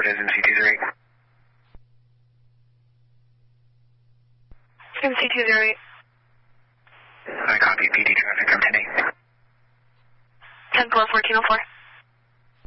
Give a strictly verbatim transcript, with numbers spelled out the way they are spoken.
report as M C two zero eight. M C two zero eight. I copy. P D traffic, I'm ten eight. ten four, fourteen oh four.